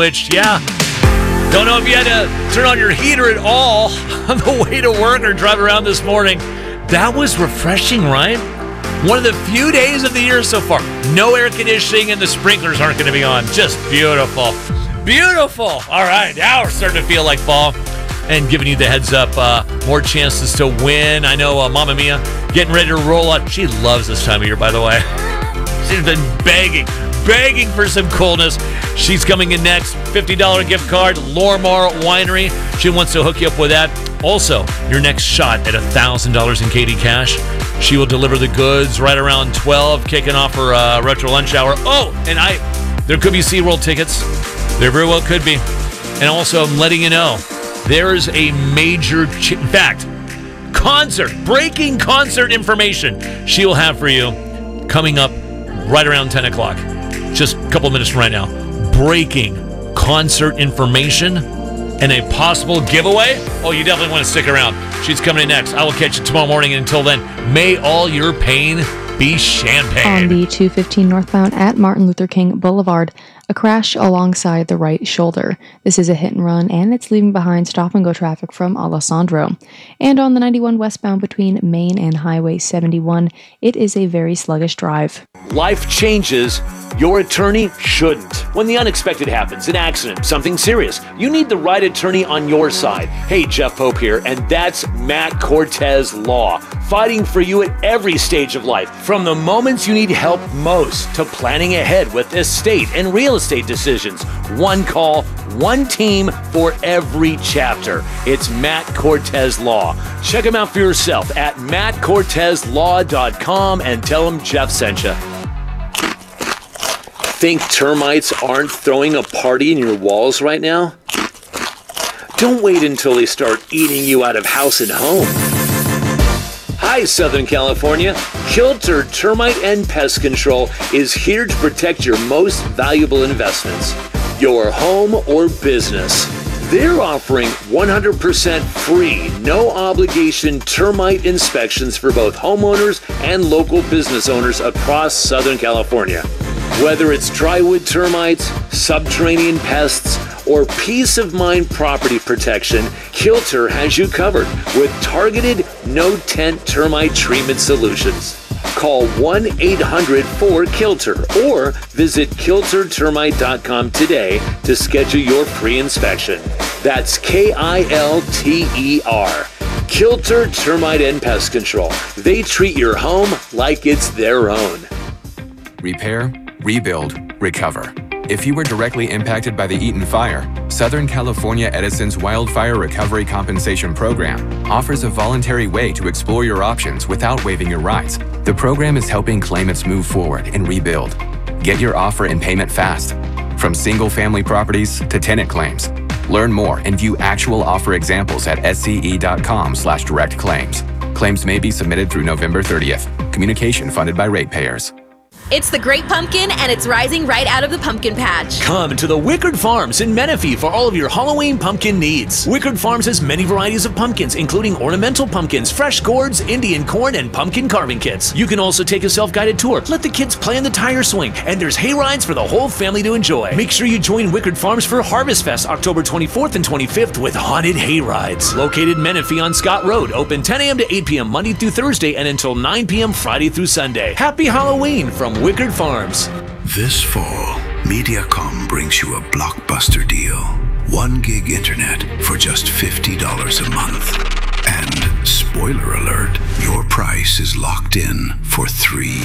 Which, yeah, don't know if you had to turn on your heater at all on the way to work or drive around this morning. That was refreshing, right? One of the few days of the year so far. No air conditioning and the sprinklers aren't going to be on. Just beautiful. Beautiful. All right, now we're starting to feel like fall and giving you the heads up. More chances to win. I know Mama Mia getting ready to roll out. She loves this time of year, by the way. She's been begging for some coolness. She's coming in next. $50 gift card, Lormar Winery. She wants to hook you up with that. Also, your next shot at $1,000 in Katie Cash. She will deliver the goods right around 12, kicking off her retro lunch hour. Oh, and there could be SeaWorld tickets. There very well could be. And also, I'm letting you know, there's a major, in fact, breaking concert information she will have for you coming up right around 10 o'clock. Just a couple minutes from right now. Breaking concert information and a possible giveaway. Oh, you definitely want to stick around. She's coming in next. I will catch you tomorrow morning. And until then, may all your pain be champagne. On the 215 northbound at Martin Luther King Boulevard, a crash alongside the right shoulder. This is a hit and run, and it's leaving behind stop-and-go traffic from Alessandro. And on the 91 westbound between Main and Highway 71, it is a very sluggish drive. Life changes. Your attorney shouldn't. When the unexpected happens, an accident, something serious, you need the right attorney on your side. Hey, Jeff Pope here, and that's Matt Cortez Law, fighting for you at every stage of life, from the moments you need help most to planning ahead with estate and real estate decisions. One call, one team for every chapter. It's Matt Cortez Law. Check him out for yourself at mattcortezlaw.com and tell him Jeff sent you. Think termites aren't throwing a party in your walls right now? Don't wait until they start eating you out of house and home. Hi, Southern California. Kilter Termite and Pest Control is here to protect your most valuable investments, your home or business. They're offering 100% free, no obligation termite inspections for both homeowners and local business owners across Southern California. Whether it's drywood termites, subterranean pests, or peace of mind property protection, Kilter has you covered with targeted no-tent termite treatment solutions. Call 1-800-4KILTER or visit kiltertermite.com today to schedule your free inspection. That's Kilter. Kilter Termite and Pest Control. They treat your home like it's their own. Repair, rebuild, recover. If you were directly impacted by the Eaton Fire, Southern California Edison's Wildfire Recovery Compensation Program offers a voluntary way to explore your options without waiving your rights. The program is helping claimants move forward and rebuild. Get your offer and payment fast. From single-family properties to tenant claims. Learn more and view actual offer examples at sce.com/direct claims. Claims may be submitted through November 30th. Communication funded by ratepayers. It's the Great Pumpkin, and it's rising right out of the pumpkin patch. Come to the Wickard Farms in Menifee for all of your Halloween pumpkin needs. Wickard Farms has many varieties of pumpkins, including ornamental pumpkins, fresh gourds, Indian corn, and pumpkin carving kits. You can also take a self-guided tour, let the kids play in the tire swing, and there's hay rides for the whole family to enjoy. Make sure you join Wickard Farms for Harvest Fest, October 24th and 25th with haunted hay rides. Located in Menifee on Scott Road, open 10 a.m. to 8 p.m. Monday through Thursday and until 9 p.m. Friday through Sunday. Happy Halloween from Wickard Farms. This fall, Mediacom brings you a blockbuster deal. 1 gig internet for just $50 a month. And spoiler alert, your price is locked in for 3